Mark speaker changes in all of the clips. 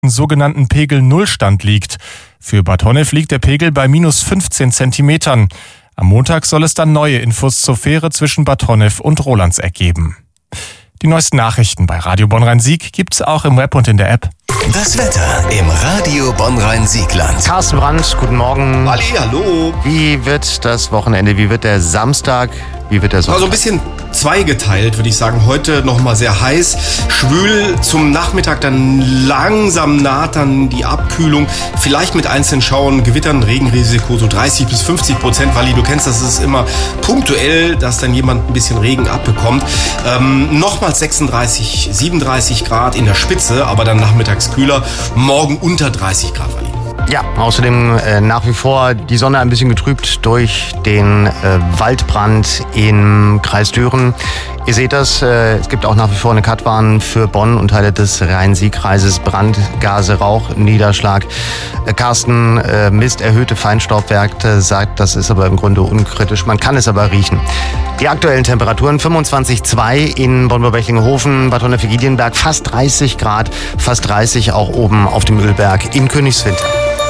Speaker 1: sogenannten Pegel-Null-Stand liegt. Für Bad Honnef liegt der Pegel bei minus 15 Zentimetern. Am Montag soll es dann neue Infos zur Fähre zwischen Bad Honnef und Rolandseck geben. Die neuesten Nachrichten bei Radio Bonn-Rhein-Sieg gibt's auch im Web und in der App.
Speaker 2: Das Wetter im Radio Bonn-Rhein-Siegland.
Speaker 3: Carsten Brandt, guten Morgen.
Speaker 4: Ali, hallo.
Speaker 3: Wie wird das Wochenende, wie wird der Samstag, wie wird der Sonntag?
Speaker 4: Also ein bisschen zweigeteilt, würde ich sagen. Heute nochmal sehr heiß, schwül. Zum Nachmittag dann langsam naht dann die Abkühlung. Vielleicht mit einzelnen Schauern, Gewittern, Regenrisiko so 30-50%. Wally, du kennst das, ist immer punktuell, dass dann jemand ein bisschen Regen abbekommt. Nochmals 36, 37 Grad in der Spitze, aber dann nachmittags kühler. Morgen unter 30 Grad, Wally.
Speaker 3: Ja, außerdem nach wie vor die Sonne ein bisschen getrübt durch den Waldbrand im Kreis Düren. Ihr seht das, es gibt auch nach wie vor eine Cut-Warn für Bonn und Teile des Rhein-Sieg-Kreises. Brand, Gase, Rauch, Niederschlag. Carsten misst erhöhte Feinstaubwerte, sagt, das ist aber im Grunde unkritisch. Man kann es aber riechen. Die aktuellen Temperaturen 25,2 in Bonn-Bechlingenhofen, Bad Honnef-Giedienberg, fast 30 Grad, fast 30 auch oben auf dem Ölberg in Königswinter.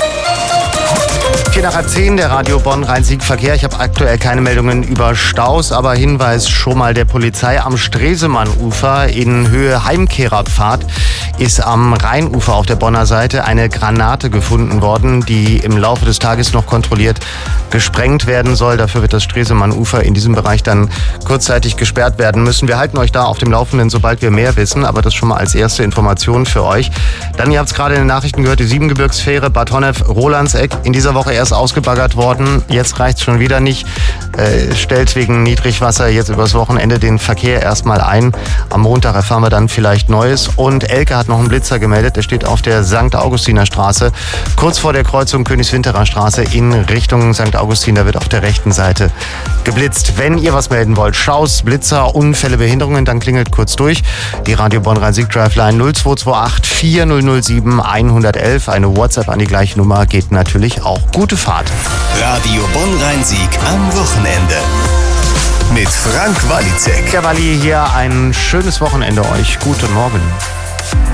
Speaker 3: 10:04, der Radio Bonn-Rhein-Sieg-Verkehr. Ich habe aktuell keine Meldungen über Staus, aber Hinweis schon mal der Polizei am Stresemann-Ufer in Höhe Heimkehrerpfad ist am Rheinufer auf der Bonner Seite eine Granate gefunden worden, die im Laufe des Tages noch kontrolliert gesprengt werden soll. Dafür wird das Stresemann-Ufer in diesem Bereich dann kurzzeitig gesperrt werden müssen. Wir halten euch da auf dem Laufenden, sobald wir mehr wissen, aber das schon mal als erste Information für euch. Dann, ihr habt es gerade in den Nachrichten gehört, die Siebengebirgsfähre Bad Honnef-Rolandseck in dieser Woche erst ausgebaggert worden. Jetzt reicht's schon wieder nicht. Stellt wegen Niedrigwasser jetzt übers Wochenende den Verkehr erstmal ein. Am Montag erfahren wir dann vielleicht Neues. Und Elke hat noch einen Blitzer gemeldet. Der steht auf der St. Augustiner Straße, kurz vor der Kreuzung Königswinterer Straße in Richtung St. Augustin. Da wird auf der rechten Seite geblitzt. Wenn ihr was melden wollt, Schaus, Blitzer, Unfälle, Behinderungen, dann klingelt kurz durch. Die Radio Bonn-Rhein-Sieg-Drive-Line 0228 4007 111. Eine WhatsApp an die gleiche Nummer geht natürlich auch. Gute Fahrt.
Speaker 2: Radio Bonn-Rhein-Sieg am Wochenende. Mit Frank Walizek.
Speaker 3: Ja, Walli, hier ein schönes Wochenende euch. Guten Morgen.